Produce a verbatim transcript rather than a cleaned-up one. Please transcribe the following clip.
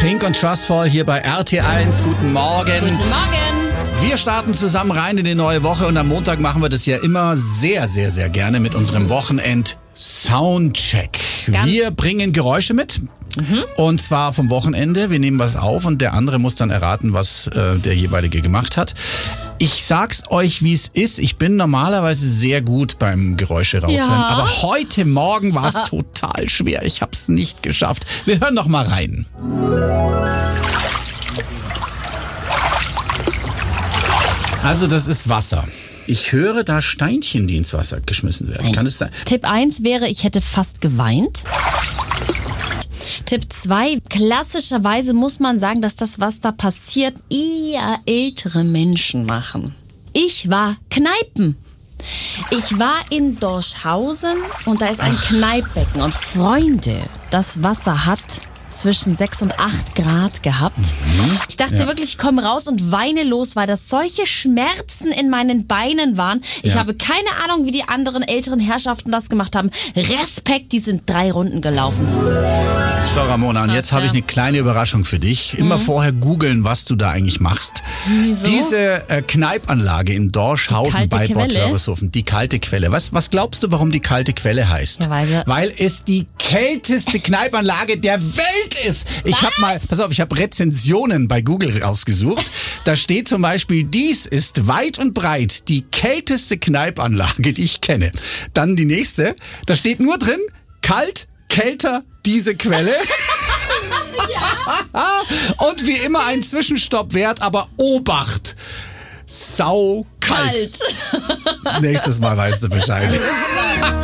Pink und Trustfall hier bei R T eins. Guten Morgen. Guten Morgen. Wir starten zusammen rein in die neue Woche und am Montag machen wir das ja immer sehr, sehr, sehr gerne mit unserem Wochenend-Soundcheck. Wir bringen Geräusche mit. Mhm. Und zwar vom Wochenende. Wir nehmen was auf und der andere muss dann erraten, was äh, der jeweilige gemacht hat. Ich sag's euch, wie es ist. Ich bin normalerweise sehr gut beim Geräusche raushören. Ja. Aber heute Morgen war es total schwer. Ich hab's nicht geschafft. Wir hören noch mal rein. Also das ist Wasser. Ich höre da Steinchen, die ins Wasser geschmissen werden. Nein. Kann es sein? Tipp eins wäre, ich hätte fast geweint. Tipp zwei, klassischerweise muss man sagen, dass das, was da passiert, eher ältere Menschen machen. Ich war Kneipen. Ich war in Dorschhausen und da ist ein Ach. Kneippbecken. Und Freunde, das Wasser hat zwischen sechs und acht Grad gehabt. Mhm. Ich dachte ja. wirklich, ich komme raus und weine los, weil das solche Schmerzen in meinen Beinen waren. Ich ja. habe keine Ahnung, wie die anderen älteren Herrschaften das gemacht haben. Respekt, die sind drei Runden gelaufen. So, Ramona, und jetzt ja. habe ich eine kleine Überraschung für dich. Immer mhm. vorher googeln, was du da eigentlich machst. Wieso? Diese äh, Kneipanlage in Dorschhausen bei Bad Wörishofen, die kalte Quelle. Was, was glaubst du, warum die kalte Quelle heißt? Ja, weil, weil es die kälteste Kneipanlage der Welt ist. Ich habe mal, pass auf, ich habe Rezensionen bei Google rausgesucht. Da steht zum Beispiel, dies ist weit und breit die kälteste Kneipanlage, die ich kenne. Dann die nächste, da steht nur drin, kalt, kälter, diese Quelle. Ja. Und wie immer ein Zwischenstopp wert, aber Obacht. Sau kalt. Kalt. Nächstes Mal weißt du Bescheid.